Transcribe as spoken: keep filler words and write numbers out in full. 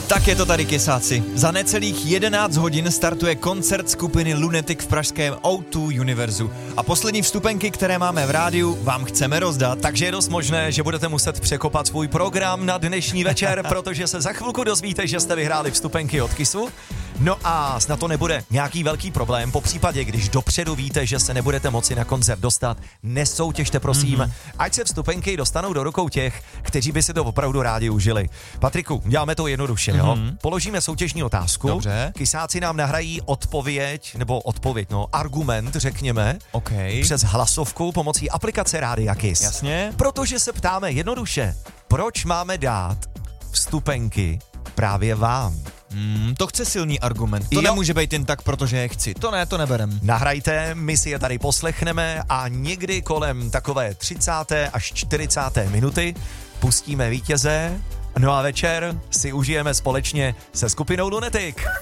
Tak je to tady, kysáci. Za necelých jedenáct hodin startuje koncert skupiny Lunatic v pražském O dva Univerzu. A poslední vstupenky, které máme v rádiu, vám chceme rozdat. Takže je dost možné, že budete muset překopat svůj program na dnešní večer, protože se za chvilku dozvíte, že jste vyhráli vstupenky od Kissu. No a snad to nebude nějaký velký problém. Po případě, když dopředu víte, že se nebudete moci na koncert dostat, nesoutěžte prosím, mm-hmm. ať se vstupenky dostanou do rukou těch, kteří by si to opravdu rádi užili. Patriku, děláme to jednoduše, mm-hmm. jo? Položíme soutěžní otázku. Dobře. Kysáci nám nahrají odpověď, nebo odpověď, no, argument, řekněme, okay. přes hlasovku pomocí aplikace Rádia Kiss. Jasně. Protože se ptáme jednoduše, proč máme dát vstupenky právě vám? Hmm, to chce silný argument. To jo. nemůže být jen tak, protože je chci. To ne, to neberem. Nahrajte, my si je tady poslechneme a někdy kolem takové třicáté až čtyřicáté minuty pustíme vítěze. No a večer si užijeme společně se skupinou Lunatic.